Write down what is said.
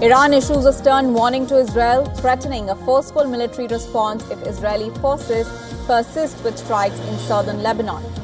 Iran issues a stern warning to Israel, threatening a forceful military response if Israeli forces persist with strikes in southern Lebanon.